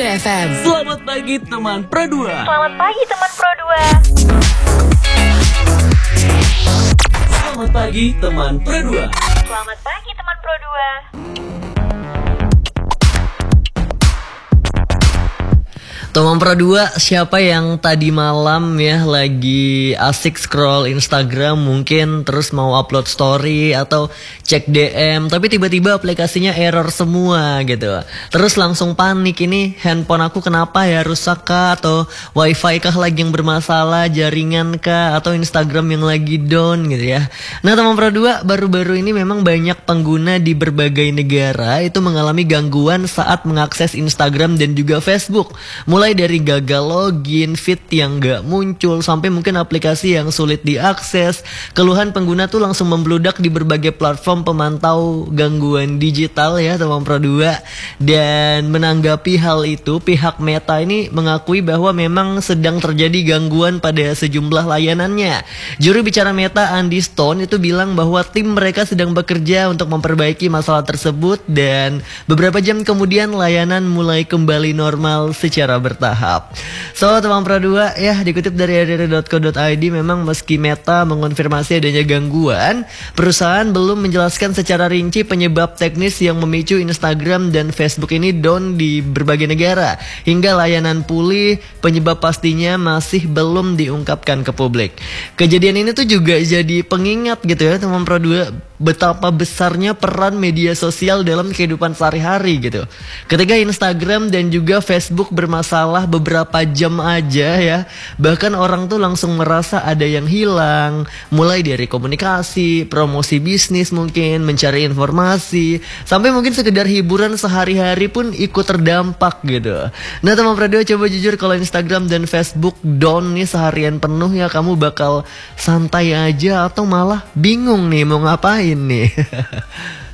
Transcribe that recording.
FM. Selamat pagi teman Pro 2. Selamat pagi teman Pro 2. Selamat pagi teman Pro 2. Selamat pagi teman Pro 2. Teman Pro 2, siapa yang tadi malam ya lagi asik scroll Instagram mungkin terus mau upload story atau cek DM tapi tiba-tiba aplikasinya error semua gitu. Terus langsung panik, ini handphone aku kenapa ya, rusak kah atau wifi kah lagi yang bermasalah, jaringan kah atau Instagram yang lagi down gitu ya. Nah teman Pro 2, baru-baru ini memang banyak pengguna di berbagai negara itu mengalami gangguan saat mengakses Instagram dan juga Facebook. Mulai dari gagal login, feed yang gak muncul, sampai mungkin aplikasi yang sulit diakses. Keluhan pengguna tuh langsung membludak di berbagai platform pemantau gangguan digital ya teman Pro 2. Dan menanggapi hal itu, pihak Meta ini mengakui bahwa memang sedang terjadi gangguan pada sejumlah layanannya. Juru bicara Meta, Andy Stone, itu bilang bahwa tim mereka sedang bekerja untuk memperbaiki masalah tersebut dan beberapa jam kemudian layanan mulai kembali normal secara bertahap. So teman Pro 2 ya, dikutip dari rri.co.id, memang meski Meta mengonfirmasi adanya gangguan, perusahaan belum menjelaskan secara rinci penyebab teknis yang memicu Instagram dan Facebook ini down di berbagai negara. Hingga layanan pulih, penyebab pastinya masih belum diungkapkan ke publik. Kejadian ini tuh juga jadi pengingat gitu ya teman Pro 2, betapa besarnya peran media sosial dalam kehidupan sehari-hari gitu. Ketika Instagram dan juga Facebook bermasalah beberapa jam aja ya, bahkan orang tuh langsung merasa ada yang hilang. Mulai dari komunikasi, promosi bisnis mungkin, mencari informasi, sampai mungkin sekedar hiburan sehari-hari pun ikut terdampak gitu. Nah teman Pro 2, coba jujur kalau Instagram dan Facebook down nih seharian penuh ya, kamu bakal santai aja atau malah bingung nih mau ngapain nih?